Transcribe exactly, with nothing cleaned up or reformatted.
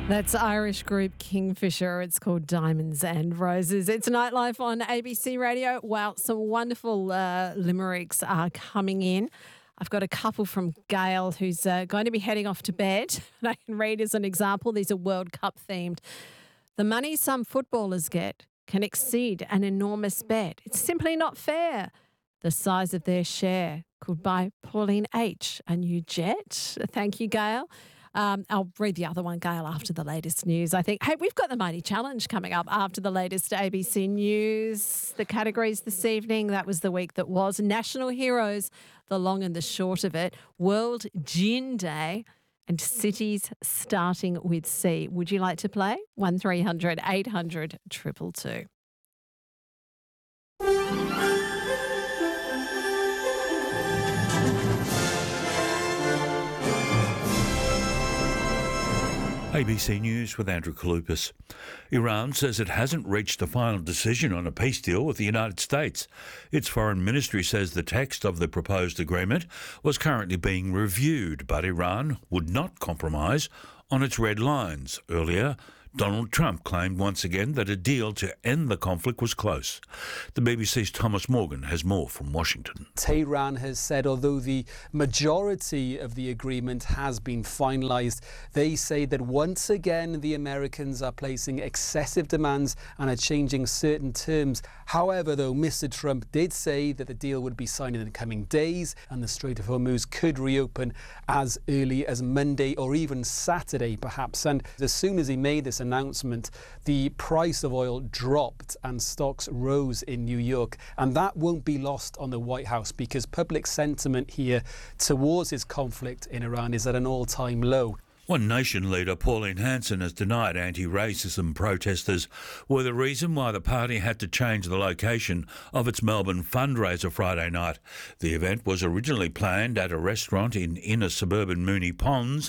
That's Irish group Kingfisher. It's called Diamonds and Roses. It's Nightlife on A B C Radio. Wow, some wonderful uh, limericks are coming in. I've got a couple from Gail who's uh, going to be heading off to bed. And I can read as an example. These are World Cup themed. The money some footballers get can exceed an enormous bet. It's simply not fair. The size of their share could buy Pauline H a new jet. Thank you, Gail. Um, I'll read the other one, Gail, after the latest news, I think. Hey, we've got the Mighty Challenge coming up after the latest A B C News. The categories this evening, that was the week that was. National Heroes, the long and the short of it. World Gin Day and cities starting with C. Would you like to play? one three hundred eight hundred two two two. A B C News with Andrew Kalupas. Iran says it hasn't reached a final decision on a peace deal with the United States. Its foreign ministry says the text of the proposed agreement was currently being reviewed, but Iran would not compromise on its red lines. Earlier, Donald Trump claimed once again that a deal to end the conflict was close. The B B C's Thomas Morgan has more from Washington. Tehran has said although the majority of the agreement has been finalised, they say that once again the Americans are placing excessive demands and are changing certain terms. However, though, Mister Trump did say that the deal would be signed in the coming days and the Strait of Hormuz could reopen as early as Monday or even Saturday perhaps. And as soon as he made this announcement, the price of oil dropped and stocks rose in New York, and that won't be lost on the White House because public sentiment here towards this conflict in Iran is at an all-time low. One Nation leader, Pauline Hanson, has denied anti-racism protesters were the reason why the party had to change the location of its Melbourne fundraiser Friday night. The event was originally planned at a restaurant in inner suburban Moonee Ponds,